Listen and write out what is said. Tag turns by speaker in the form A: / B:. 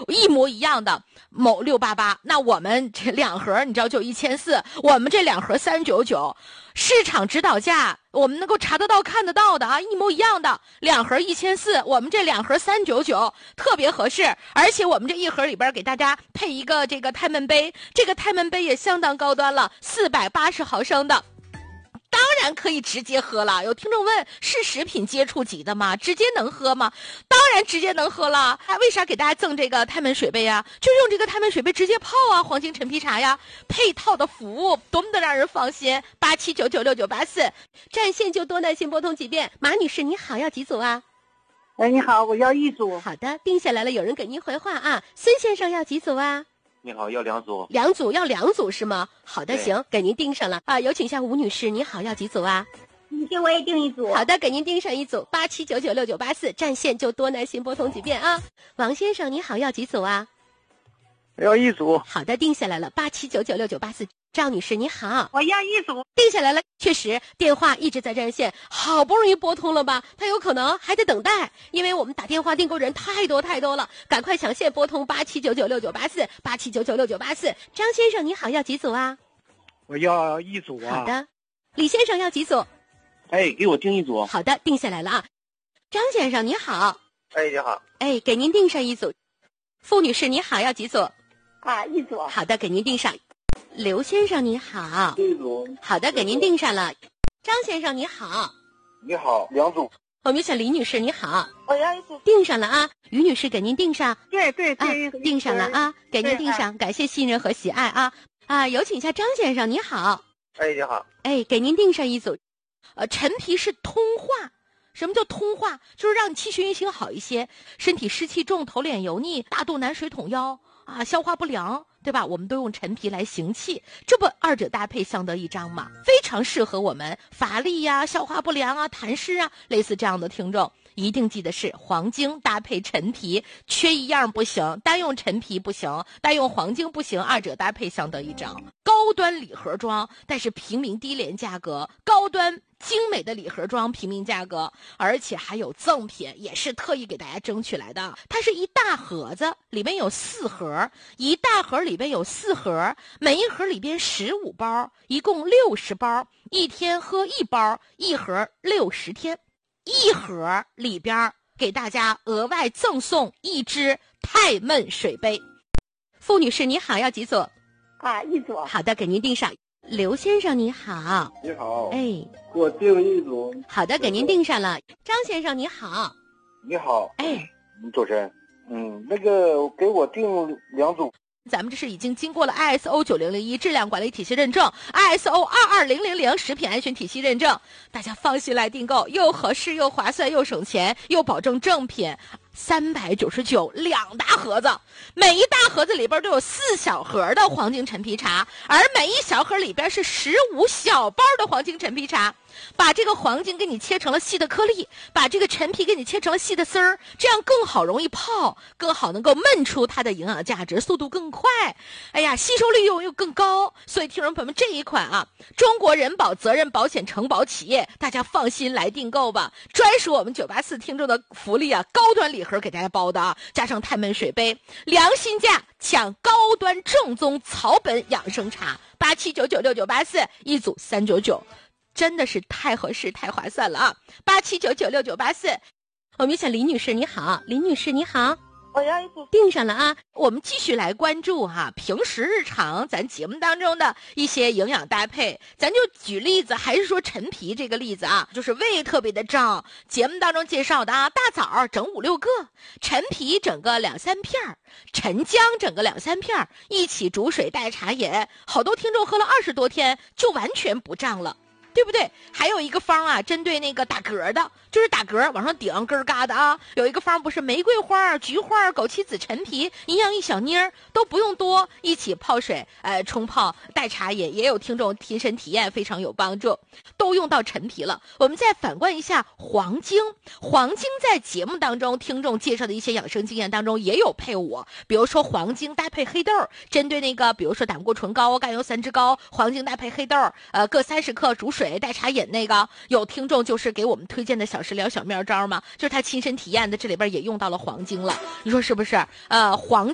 A: 一模一样的某688，那我们这2盒你知道就1400，我们这2盒399，市场指导价我们能够查得到看得到的啊，一模一样的2盒1400，我们这2盒399，特别合适。而且我们这一盒里边给大家配一个这个太闷杯，这个太闷杯也相当高端了，480毫升的。当然可以直接喝了。有听众问，是食品接触级的吗？直接能喝吗？当然直接能喝了。为啥给大家赠这个太闷水杯啊？就是用这个太闷水杯直接泡啊，黄金陈皮茶呀，配套的服务多么的让人放心。87996984，占线就多耐心拨通几遍。马女士你好，要几组啊？
B: 哎，你好，我要1组。
A: 好的，定下来了，有人给您回话啊。孙先生要几组啊？
C: 你好，要2组。
A: 2组，要2组是吗？好的，行，给您定上了啊。有请一下吴女士，你好，要几组啊？
B: 你给我也定1组。
A: 好的，给您定上1组。87996984，占线就多耐心拨通几遍啊。王先生你好，要几组啊？
C: 要1组。
A: 好的，定下来了。87996984，赵女士你好，
B: 我要1组。
A: 定下来了。确实电话一直在占线，好不容易拨通了吧，他有可能还得等待，因为我们打电话订购人太多了，赶快抢线拨通87996984 87996984。张先生你好，要几组啊？
C: 我要1组啊。
A: 好的。李先生要几组？
C: 哎，给我定1组。
A: 好的，定下来了啊。张先生你好。
C: 哎，你好。
A: 哎，给您定上1组。傅女士你好，要几组？
B: 啊，1组。
A: 好的，给您定上。刘先生你好。
C: 1组。
A: 好的，给您定上了。张先生你好。
C: 你好，2组。
A: 我们请李女士你好。
B: 我要1组。
A: 定上了啊。于女士给您定上。
B: 对，
A: 定上了啊，给您定上，感谢信任和喜爱啊。有请一下张先生你好。
C: 哎，你好。
A: 哎，给您定上1组。陈皮是通化。什么叫通化？就是让你气血运行好一些，身体湿气重，头脸油腻，大肚腩，水桶腰啊，消化不良，对吧？我们都用陈皮来行气，这不2者搭配相得益彰嘛，非常适合我们乏力呀、消化不良啊、痰湿啊，类似这样的听众。一定记得是黄精搭配陈皮，缺一样不行，单用陈皮不行，单用黄精不行，2者搭配相得益彰。高端礼盒装，但是平民低廉价格，高端精美的礼盒装，平民价格，而且还有赠品，也是特意给大家争取来的。它是一大盒子，里面有4盒，一大盒里边有4盒，每一盒里边15包，一共60包，一天喝1包，一盒60天。一盒里边给大家额外赠送1只太闷水杯。傅女士你好，要几组？
B: 啊，1组。
A: 好的，给您定上。刘先生你好。
C: 你好。
A: 哎，
C: 给我定1组。
A: 好的，给您定上了。张先生你好。
C: 你好。
A: 哎，
C: 主持人，那个给我定2组。
A: 咱们这是已经经过了 ISO 9001质量管理体系认证， ISO 22000食品安全体系认证，大家放心来订购，又合适又划算又省钱又保证正品。399，2大盒子，每一大盒子里边都有4小盒的黄金陈皮茶，而每一小盒里边是15小包的黄金陈皮茶。把这个黄金给你切成了细的颗粒，把这个陈皮给你切成了细的丝儿，这样更好容易泡，更好能够焖出它的营养价值，速度更快。哎呀，吸收率又更高。所以听众朋友们，这一款啊，中国人保责任保险承保企业，大家放心来订购吧。专属我们984听众的福利啊，高端礼盒给大家包的啊，加上太闷水杯，良心价抢高端正宗草本养生茶，87996984，一组399。真的是太合适太划算了啊！87996984，我们想李女士你好，李女士你好，
B: 我要1组。
A: 定上了啊！我们继续来关注平时日常咱节目当中的一些营养搭配，咱就举例子，还是说陈皮这个例子啊，就是胃特别的胀，节目当中介绍的啊，大枣整5、6个，陈皮整个2、3片，陈姜整个2、3片，一起煮水代茶饮，好多听众喝了20多天就完全不胀了。对不对？还有一个方啊，针对那个打嗝的，就是打嗝往上顶根儿嘎的啊。有一个方不是玫瑰花、菊花、枸杞子、陈皮，营养一小妮儿，都不用多，一起泡水，冲泡代茶饮，也有听众亲身体验，非常有帮助。都用到陈皮了，我们再反观一下黄精。黄精在节目当中，听众介绍的一些养生经验当中也有配伍，比如说黄精搭配黑豆，针对那个比如说胆固醇高、甘油三酯高，黄精搭配黑豆，各30克煮水代茶饮。那个有听众就是给我们推荐的小食疗小妙招嘛，就是他亲身体验的，这里边也用到了黄精了，你说是不是？黄